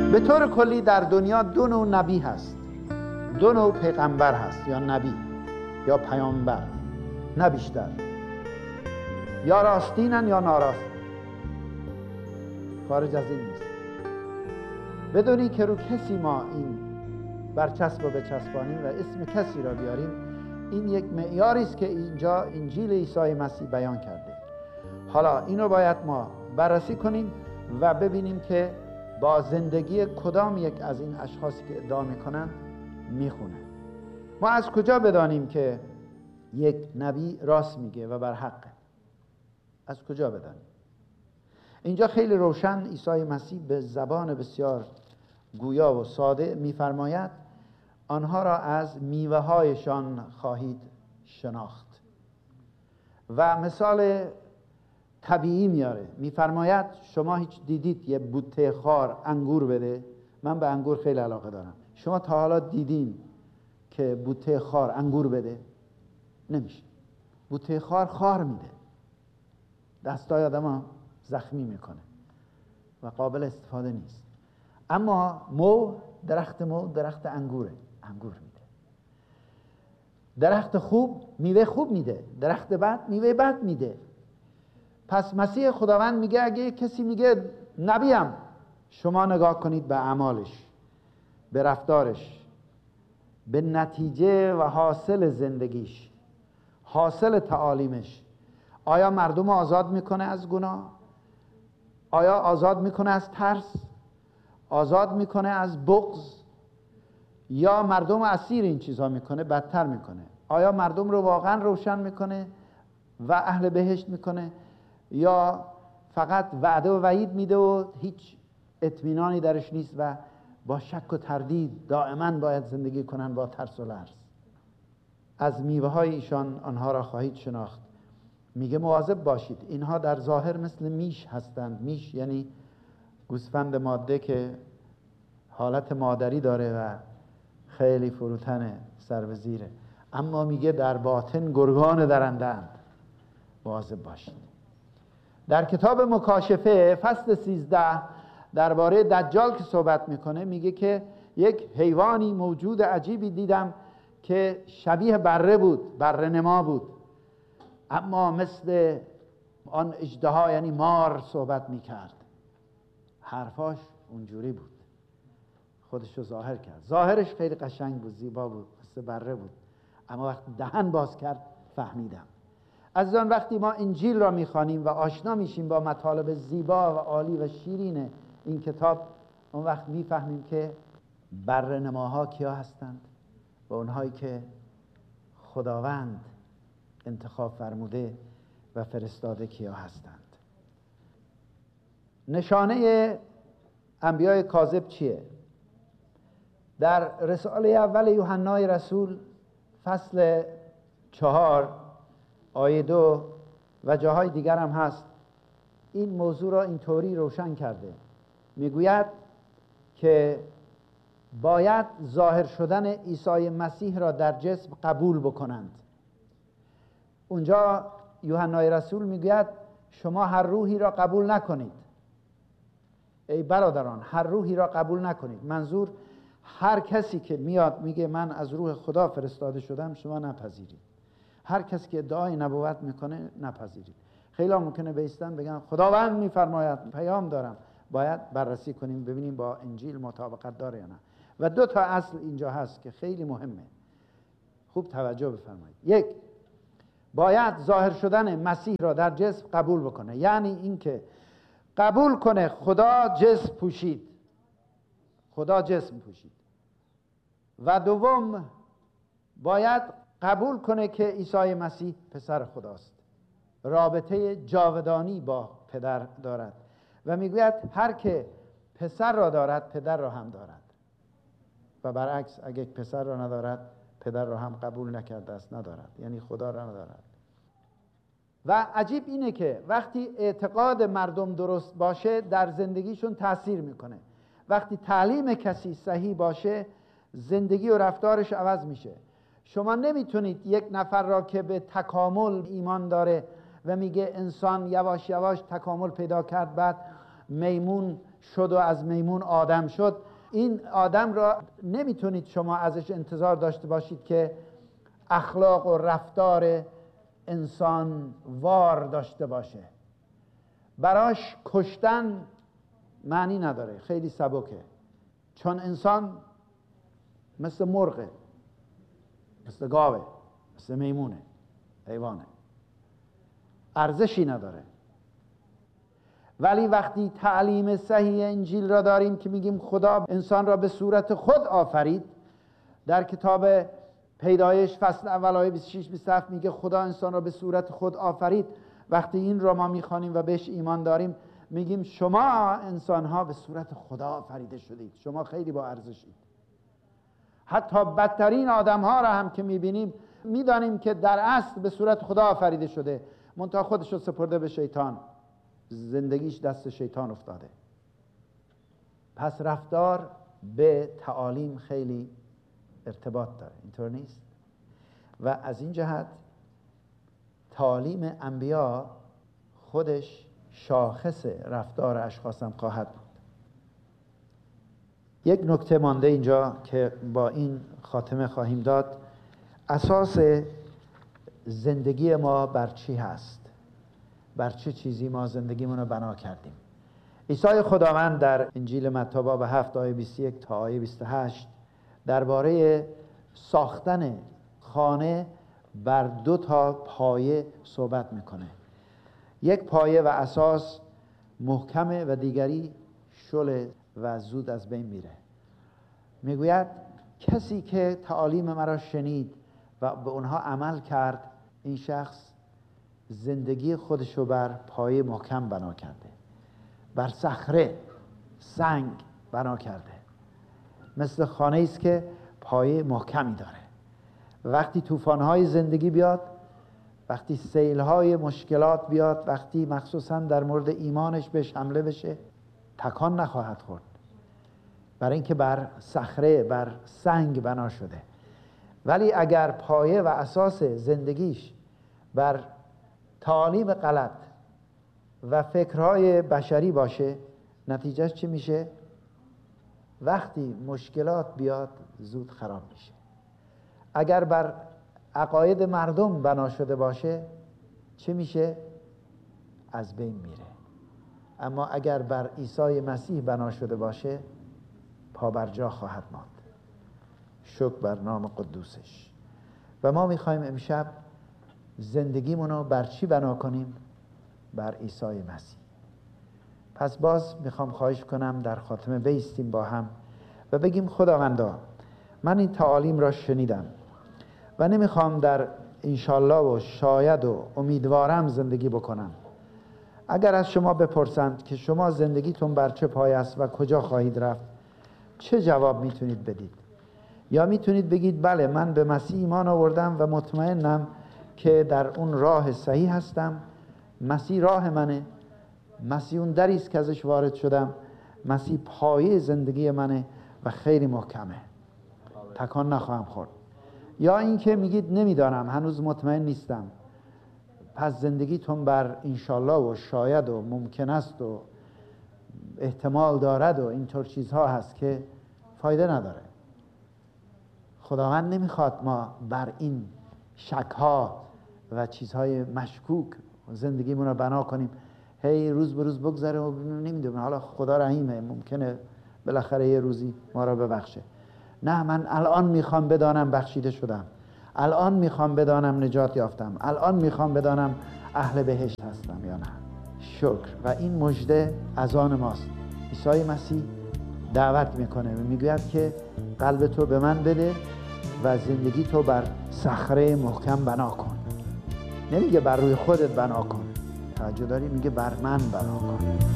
به طور کلی در دنیا دو نوع نبی هست، دو نوع پیغمبر هست، یا نبی یا پیامبر، نه بیشتر. یا راستینن یا ناراستین، خارج از این نیست. بدونی که رو کسی ما این برچسب رو بچسبانیم و اسم کسی را بیاریم، این یک معیاری است که اینجا انجیل عیسی مسیح بیان کرده. حالا اینو باید ما بررسی کنیم و ببینیم که با زندگی کدام یک از این اشخاصی که ادعا میکنن میخونه. ما از کجا بدانیم که یک نبی راست میگه و بر حقه؟ از کجا بدانیم؟ اینجا خیلی روشن عیسی مسیح به زبان بسیار گویا و ساده میفرماید آنها را از میوه هایشان خواهید شناخت. و مثال طبیعی میاره، میفرماید شما هیچ دیدید یه بوته خار انگور بده؟ من به انگور خیلی علاقه دارم. شما تا حالا دیدین که بوته خار انگور بده؟ نمیشه. بوته خار میده، دستای آدم زخمی میکنه و قابل استفاده نیست. اما درخت انگور میده. درخت خوب میوه خوب میده، درخت بد میوه بد میده. پس مسیح خداوند میگه اگه کسی میگه نبیم، شما نگاه کنید به اعمالش، به رفتارش، به نتیجه و حاصل زندگیش، حاصل تعالیمش. آیا مردم آزاد میکنه از گناه؟ آیا آزاد میکنه از ترس؟ آزاد میکنه از بغض؟ یا مردم اسیر این چیزها میکنه، بدتر میکنه؟ آیا مردم رو واقعا روشن میکنه و اهل بهشت میکنه، یا فقط وعده و وعید میده و هیچ اطمینانی درش نیست و با شک و تردید دائما باید زندگی کنن با ترس و لرز؟ از میوه های ایشان آنها را خواهید شناخت. میگه مواظب باشید، اینها در ظاهر مثل میش هستند. میش یعنی گوسفند ماده که حالت مادری داره و خیلی فروتنه، سر و زیره، اما میگه در باطن گرگان درنده‌اند. مواظب باشید. در کتاب مکاشفه فصل 13 درباره دجال که صحبت میکنه، میگه که یک حیوانی موجود عجیبی دیدم که شبیه بره بود، بره نما بود، اما مثل آن اژدها یعنی مار صحبت میکرد. حرفاش اونجوری بود، خودشو ظاهر کرد. ظاهرش خیلی قشنگ بود، زیبا بود، مثل بره بود، اما وقتی دهن باز کرد فهمیدم. از آن وقتی ما انجیل را میخوانیم و آشنا میشیم با مطالب زیبا و عالی و شیرین این کتاب، اون وقت میفهمیم که بره نماها کیا هستند و اونهایی که خداوند انتخاب فرموده و فرستاده کیا هستند. نشانه انبیاء کاذب چیه؟ در رساله اول یوحنای رسول فصل 4 آیه 2 و جاهای دیگر هم هست، این موضوع را اینطوری روشن کرده. میگوید که باید ظاهر شدن عیسی مسیح را در جسم قبول بکنند. اونجا یوحنای رسول میگوید شما هر روحی را قبول نکنید. ای برادران، هر روحی را قبول نکنید. منظور هر کسی که میاد میگه من از روح خدا فرستاده شدم، شما نپذیرید. هر کسی که ادعای نبوت میکنه نپذیرید. خیلی ممکنه بیستن بگن خداوند میفرماید، پیام دارم. باید بررسی کنیم ببینیم با انجیل مطابقت داره یا نه. و دو تا اصل اینجا هست که خیلی مهمه، خوب توجه بفرمایید. یک، باید ظاهر شدن مسیح را در جسم قبول بکنه، یعنی اینکه قبول کنه خدا جسم پوشید، خدا جسم پوشید. و دوم، باید قبول کنه که عیسی مسیح پسر خداست، رابطه جاودانی با پدر دارد و میگوید هر که پسر را دارد پدر را هم دارد و برعکس اگه پسر را ندارد پدر را هم قبول نکرده است، ندارد، یعنی خدا را ندارد. و عجیب اینه که وقتی اعتقاد مردم درست باشه در زندگیشون تأثیر میکنه. وقتی تعلیم کسی صحیح باشه زندگی و رفتارش عوض میشه. شما نمیتونید یک نفر را که به تکامل ایمان داره و میگه انسان یواش یواش تکامل پیدا کرد، بعد میمون شد و از میمون آدم شد، این آدم را نمیتونید شما ازش انتظار داشته باشید که اخلاق و رفتار انسان وار داشته باشه. براش کشتن معنی نداره، خیلی سبکه، چون انسان مثل مرغه، مثل گاوه، مثل میمونه، حیوانه، ارزشی نداره. ولی وقتی تعلیم صحیح انجیل را داریم که میگیم خدا انسان را به صورت خود آفرید، در کتاب پیدایش فصل اول آیه 26-27 میگه خدا انسان را به صورت خود آفرید. وقتی این را ما میخوانیم و بهش ایمان داریم میگیم شما انسان ها به صورت خدا آفریده شدید، شما خیلی با ارزشید. حتی بدترین آدم ها را هم که میبینیم میدانیم که در اصل به صورت خدا آفریده شده، منتها خودش رو سپرده به شیطان، زندگیش دست شیطان افتاده. پس رفتار به تعالیم خیلی ارتباط داره، اینطور نیست؟ و از این جهت تعالیم انبیا خودش شاخص رفتار اشخاص هم خواهد بود. یک نکته مانده اینجا که با این خاتمه خواهیم داد. اساس زندگی ما بر چی هست؟ بر چه چیزی ما زندگیمون رو بنا کردیم؟ عیسی خداوند در انجیل متی باب 7 آیه 21 تا آیه 28 درباره ساختن خانه بر 2 تا پایه صحبت میکنه. یک پایه و اساس محکمه و دیگری شل و زود از بین میره. میگوید کسی که تعالیم مرا شنید و به اونها عمل کرد، این شخص زندگی خودشو بر پایه محکم بنا کرده، بر صخره سنگ بنا کرده. مثل خانه است که پایه محکمی داره. وقتی طوفان‌های زندگی بیاد، وقتی سیل‌های مشکلات بیاد، وقتی مخصوصاً در مورد ایمانش بهش حمله بشه، تکان نخواهد خورد، برای اینکه بر صخره، بر سنگ بنا شده. ولی اگر پایه و اساس زندگیش بر تعالیم غلط و فکرهای بشری باشه، نتیجهش چی میشه؟ وقتی مشکلات بیاد زود خراب میشه. اگر بر عقاید مردم بنا شده باشه چه میشه؟ از بین میره. اما اگر بر عیسی مسیح بنا شده باشه پابرجا خواهد ماند. شکر بر نام قدوسش. و ما میخوایم امشب زندگیمونو بر چی بنا کنیم؟ بر عیسی مسیح. پس باز میخوام خواهش کنم در خاتمه بایستیم با هم و بگیم خداوندا من این تعالیم را شنیدم و نمیخوام در انشالله و شاید و امیدوارم زندگی بکنم. اگر از شما بپرسند که شما زندگیتون بر چه پایه است و کجا خواهید رفت، چه جواب میتونید بدید؟ یا میتونید بگید بله من به مسیح ایمان آوردم و مطمئنم که در اون راه صحیح هستم، مسیح راه منه، مسیح اون دری است که ازش وارد شدم، مسیح پایه زندگی منه و خیلی محکمه، تکان نخواهم خورد. یا اینکه میگید نمیدانم، هنوز مطمئن نیستم، پس زندگیتون بر انشالله و شاید و ممکن است و احتمال دارد و اینطور چیزها هست که فایده نداره. خداوند نمیخواد ما بر این شکها و چیزهای مشکوک زندگیمون رو بنا کنیم. هی روز به روز بگذره و نمیدونم حالا خدا رحیمه، ممکنه بالاخره یه روزی ما را ببخشه. نه، من الان میخوام بدانم بخشیده شدم، الان میخوام بدانم نجات یافتم، الان میخوام بدانم اهل بهشت هستم یا نه. شکر. و این مژده از آن ماست. عیسی مسیح دعوت میکنه و میگوید که قلب تو به من بده و زندگی تو بر صخره محکم بنا کن. نمیگه بر روی خودت بنا کن، توجه داری؟ میگه بر من بنا کن.